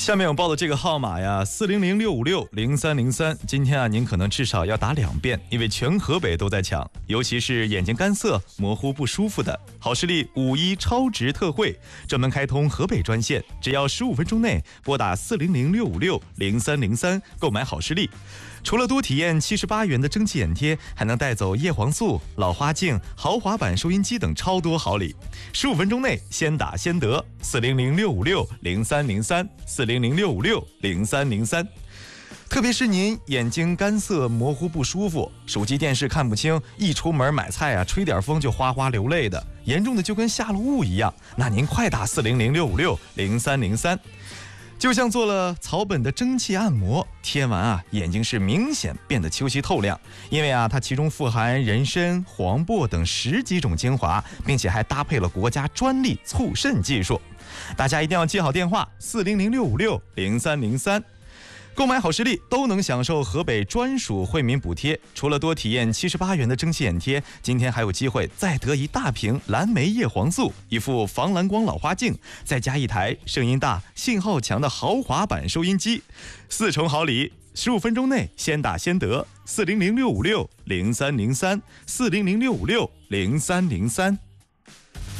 下面我报的这个号码呀，400-656-0303，今天啊，您可能至少要打2遍，因为全河北都在抢，尤其是眼睛干涩、模糊不舒服的。好视力5·1超值特惠，专门开通河北专线，只要15分钟内拨打400-656-0303购买好视力。除了多体验78元的蒸汽眼贴，还能带走叶黄素、老花镜、豪华版收音机等超多好礼。15分钟内先打先得，400-656-0303，400-656-0303。特别是您眼睛干涩、模糊不舒服，手机电视看不清，一出门买菜啊，吹点风就哗哗流泪的，严重的就跟下了雾一样，那您快打400-656-0303。就像做了草本的蒸汽按摩，贴完啊，眼睛是明显变得清晰透亮。因为啊，它其中富含人参、黄柏等10几种精华，并且还搭配了国家专利促渗技术。大家一定要记好电话，400-656-0303。购买好视力都能享受河北专属惠民补贴，除了多体验78元的蒸汽眼贴，今天还有机会再得一大瓶蓝莓叶黄素，一副防蓝光老花镜，再加一台声音大、信号强的豪华版收音机，4重好礼。15分钟内先打先得，400-656-0303，400-656-0303。